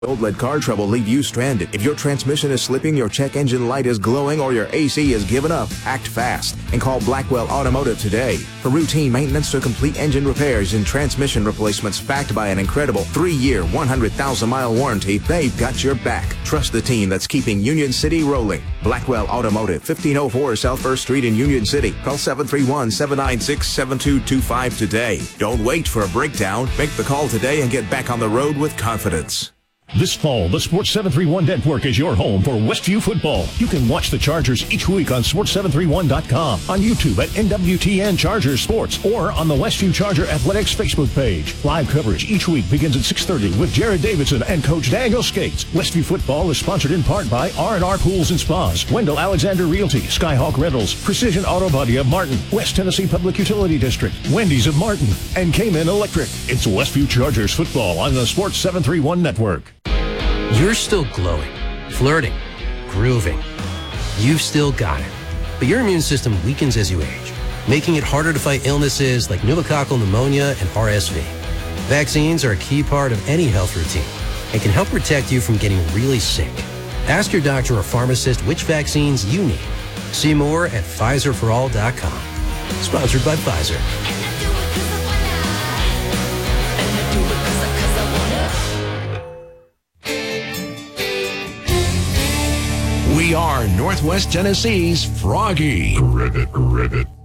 Don't let car trouble leave you stranded. If your transmission is slipping, your check engine light is glowing, or your AC is giving up, act fast and call Blackwell Automotive today. For routine maintenance to complete engine repairs and transmission replacements backed by an incredible 3-year, 100,000-mile warranty, they've got your back. Trust the team that's keeping Union City rolling. Blackwell Automotive, 1504 South First Street in Union City. Call 731-796-7225 today. Don't wait for a breakdown. Make the call today and get back on the road with confidence. This fall, the Sports 731 Network is your home for Westview football. You can watch the Chargers each week on Sports731.com, on YouTube at NWTN Chargers Sports, or on the Westview Charger Athletics Facebook page. Live coverage each week begins at 6:30 with Jared Davidson and Coach Daniel Skates. Westview football is sponsored in part by R&R Pools and Spas, Wendell Alexander Realty, Skyhawk Rentals, Precision Auto Body of Martin, West Tennessee Public Utility District, Wendy's of Martin, and Cayman Electric. It's Westview Chargers football on the Sports 731 Network. You're still glowing, flirting, grooving. You've still got it. But your immune system weakens as you age, making it harder to fight illnesses like pneumococcal pneumonia and RSV. Vaccines are a key part of any health routine and can help protect you from getting really sick. Ask your doctor or pharmacist which vaccines you need. See more at PfizerForAll.com. Sponsored by Pfizer. We are Northwest Tennessee's Froggy. Ribbit.